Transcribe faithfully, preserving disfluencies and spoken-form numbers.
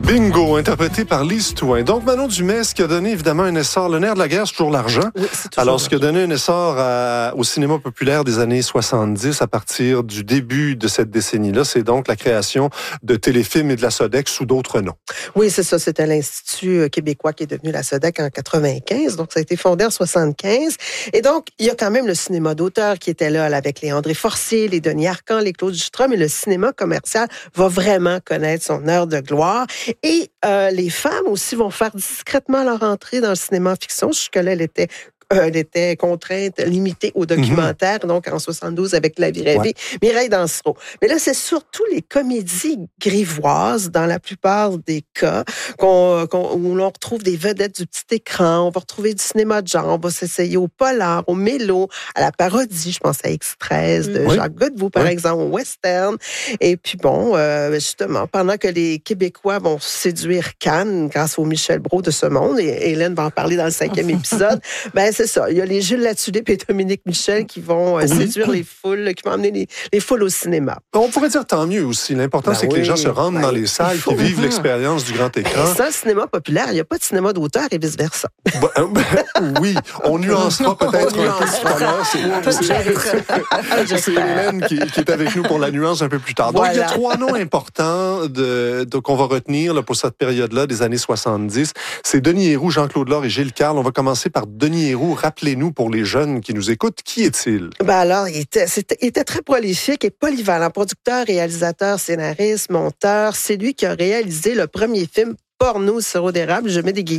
Bingo, interprété par Lise Touin. Donc, Manon Dumais, ce qui a donné évidemment un essor, le nerf de la guerre, c'est toujours l'argent. Oui, c'est toujours Alors, ce qui a donné un essor à, au cinéma populaire des années soixante-dix, à partir du début de cette décennie-là, c'est donc la création de Téléfilm et de la Sodec sous d'autres noms. Oui, c'est ça. C'était l'Institut québécois qui est devenu la Sodec en quatre-vingt-quinze. Donc, ça a été fondé en soixante-quinze. Et donc, il y a quand même le cinéma d'auteur qui était là, là avec les André Forcier, les Denis Arcand, les Claude Jutras, mais le cinéma commercial va vraiment connaître son heure de gloire. Et euh, les femmes aussi vont faire discrètement leur entrée dans le cinéma fiction. Jusque-là, elle était Euh, elle était contrainte, limitée au documentaire, mm-hmm. donc en soixante-douze avec La vie rêvée, ouais. Mireille Dansereau. Mais là, c'est surtout les comédies grivoises, dans la plupart des cas, qu'on, qu'on, où l'on retrouve des vedettes du petit écran, on va retrouver du cinéma de genre, on va s'essayer au polar, au mélo, à la parodie, je pense à X treize de oui. Jacques Godbout, par oui. exemple, au western. Et puis bon, euh, justement, pendant que les Québécois vont séduire Cannes grâce au Michel Brault de ce monde, et Hélène va en parler dans le cinquième épisode, ben c'est ça. Il y a les Jules Latulippe et Dominique Michel qui vont euh, séduire les foules, qui vont amener les, les foules au cinéma. On pourrait dire tant mieux aussi. L'important, ben c'est oui, que les gens se rendent ben, dans les salles, qu'ils vivent l'expérience du grand écran. C'est un cinéma populaire. Il n'y a pas de cinéma d'auteur et vice-versa. Ben, ben, oui, on nuancera peut-être on un peu tout à l'heure. C'est Hélène qui, qui est avec nous pour la nuance un peu plus tard. Voilà. Donc, il y a trois noms importants de, de, qu'on va retenir là, pour cette période-là des années soixante-dix. C'est Denis Héroux, Jean-Claude Laure et Gilles Carle. On va commencer par Denis Héroux. Rappelez-nous, pour les jeunes qui nous écoutent, qui est-il? Ben alors, il était, c'était, il était très prolifique et polyvalent. Producteur, réalisateur, scénariste, monteur. C'est lui qui a réalisé le premier film porno sirop d'érable. Je mets des guillemets.